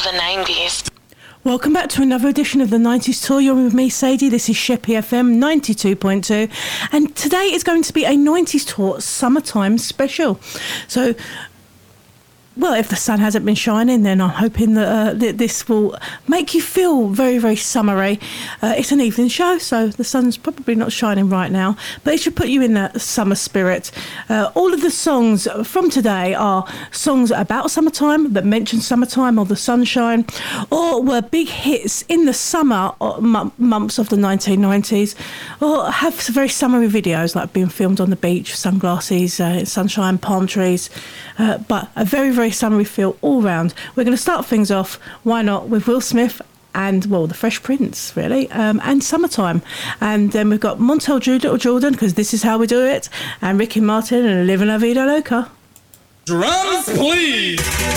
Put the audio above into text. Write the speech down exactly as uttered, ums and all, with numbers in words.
of the nineties. Welcome back to another edition of the nineties Tour. You're with me, Sadie. This is Sheppey F M ninety-two point two. And today is going to be a nineties Tour summertime special. So, well, if the sun hasn't been shining, then I'm hoping that, uh, that this will make you feel very, very summery. Uh, it's an evening show, so the sun's probably not shining right now, but it should put you in that summer spirit. Uh, all of the songs from today are songs about summertime, that mention summertime or the sunshine, or were big hits in the summer m- months of the nineteen nineties, or have some very summery videos, like being filmed on the beach, sunglasses, uh, sunshine, palm trees, uh, but a very, very summery feel all round. We're going to start things off, why not, with Will Smith and, well, the Fresh Prince, really, um, and Summertime. And then we've got Montel Jordan, because this is how we do it, and Ricky Martin and Livin' La Vida Loca. Drums, please!